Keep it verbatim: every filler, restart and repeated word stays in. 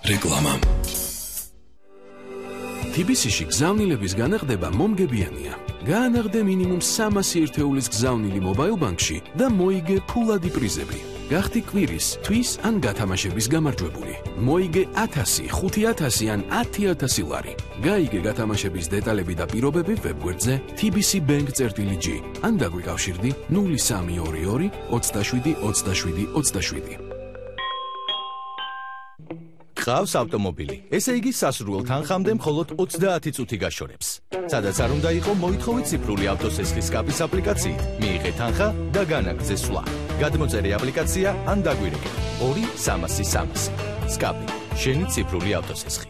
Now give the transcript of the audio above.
რეკლამა. თბილისში გზავნილების განახდება მომგებიანია. გაანაღდე მინიმუმ სამასი ერთეულის გზავნილი მობაილ ბანკში და მოიგე ფულადი პრიზები. გახდი კვირის, თვის ან გათამაშების გამარჯვებული. მოიგე ათასი, ხუთი ათასი ან ათი ათასი ლარი. გაიგე გათამაშების დეტალები და პირობები ვებგვერდზე tbcbank.gr ან დაგვიკავშირდი ნული სამი ორი ორი ოცდაშვიდი ოცდაშვიდი ოცდაშვიდი. ყავს ავტომობილი. ესე იგი სასურველ თანხამდე მხოლოდ ოცდაათი წუთი გაშორებს. სადაც არ უნდა იყო, მოითხოვით ციფრული ავტოსესხის სკაპის აპლიკაციით. მიიღე თანხა და განაგრძე სვლა. გადმოწერე აპლიკაცია ან დაგვირეკე ორი სამასი სამასი. სკაპი, შენი ციფრული ავტოსესხი.